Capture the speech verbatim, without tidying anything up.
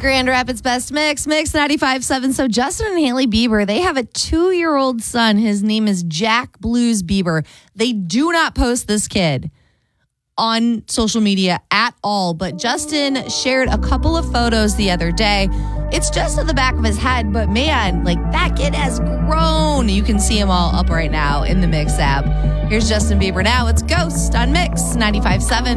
Grand Rapids Best Mix, Mix ninety-five point seven. So Justin and Hailey Bieber, they have a two-year-old son. His name is Jack Blues Bieber. They do not post this kid on social media at all, but Justin shared a couple of photos the other day. It's just at the back of his head, but man, like that kid has grown. You can see him all up right now in the Mix app. Here's Justin Bieber now. It's Ghost on Mix ninety-five point seven.